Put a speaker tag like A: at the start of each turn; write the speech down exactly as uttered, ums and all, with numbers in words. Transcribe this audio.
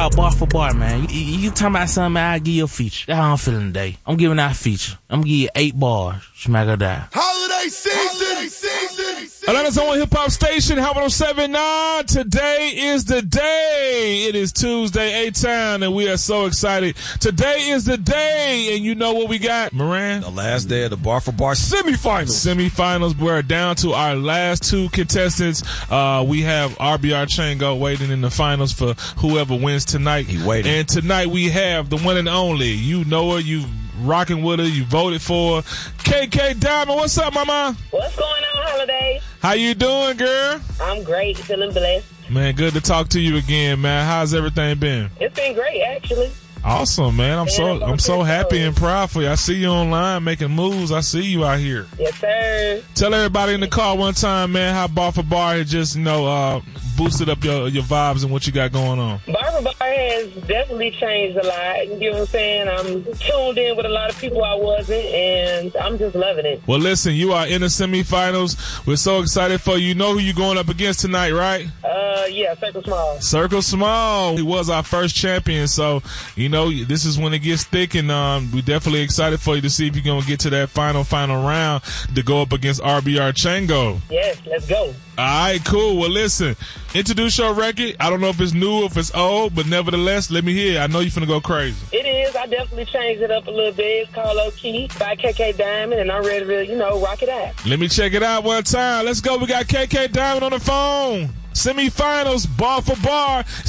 A: about bar for bar, man. You, you talking about something, man, I'll give you a feature. That's how I'm feeling today. I'm giving out a feature. I'm gonna give you eight bars. Smack her down.
B: Holiday season! Holiday season!
C: Atlanta's only hip-hop station, Hot one oh seven point nine. Today is the day. It is Tuesday, A-Town, and we are so excited. Today is the day, and you know what we got, Moran?
D: The last day of the Bar for Bar semifinals.
C: Semifinals. We're down to our last two contestants. Uh, we have R B R Chango waiting in the finals for whoever wins tonight.
D: He waiting.
C: And tonight we have the one and only. You know her. You rocking with her. You voted for K K Diamond. What's up, mama?
E: What's going on, Holiday?
C: How you doing, girl?
E: I'm great. Feeling blessed.
C: Man, good to talk to you again, man. How's everything been?
E: It's been great, actually.
C: Awesome, man. I'm
E: Yeah,
C: so I'm so happy and proud for you. I see you online making moves. I see you out here.
E: Yes, sir.
C: Tell everybody in the car one time, man, how Bar for Bar has just, you know, uh, boosted up your your vibes and what you got going on.
E: Bar for Bar has definitely changed a lot. You know what I'm saying? I'm tuned in with a lot of people I wasn't, and I'm just loving it.
C: Well, listen, you are in the semifinals. We're so excited for you. You know who you're going up against tonight, right?
E: Uh, yeah, Circle Small.
C: Circle Small. He was our first champion, so, you know, this is when it gets thick, and um, we're definitely excited for you to see if you're going to get to that final, final round to go up against R B R Chango.
E: Yes, let's go.
C: All right, cool. Well, listen, introduce your record. I don't know if it's new or if it's old, but nevertheless, let me hear it. I know you're finna go crazy.
E: It is. I definitely changed it up a little bit. It's called Low Key by K K Diamond, and I'm ready to, you know, rock it out.
C: Let me check it out one time. Let's go. We got K K Diamond on the phone. Semifinals, Bar for Bar.